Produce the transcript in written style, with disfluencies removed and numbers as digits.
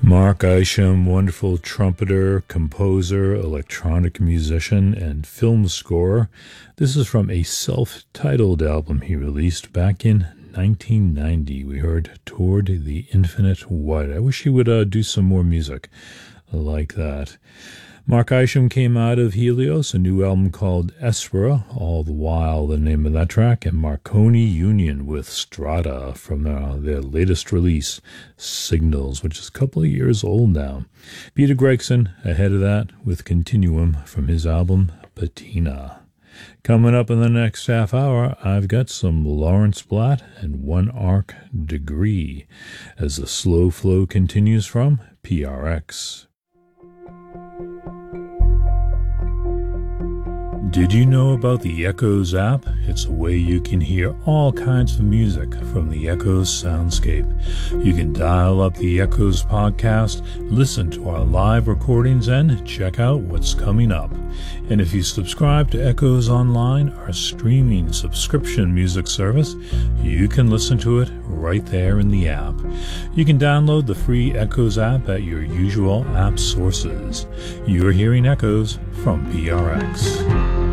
Mark Isham, wonderful trumpeter, composer, electronic musician, and film scorer. This is from a self-titled album he released back in 1990. We heard Toward the Infinite White. I wish he would do some more music like that. Mark Isham came out of Helios, a new album called Espera, all the while the name of that track, and Marconi Union with Strata from their latest release, Signals, which is a couple of years old now. Peter Gregson ahead of that with Continuum from his album Patina. Coming up in the next half hour, I've got some Lawrence Blatt and One Arc Degree as the slow flow continues from PRX. Did you know about the Echoes app? It's a way you can hear all kinds of music from the Echoes soundscape. You can dial up the Echoes podcast, listen to our live recordings, and check out what's coming up. And if you subscribe to Echoes Online, our streaming subscription music service, you can listen to it right there in the app. You can download the free Echoes app at your usual app sources. You're hearing Echoes from PRX.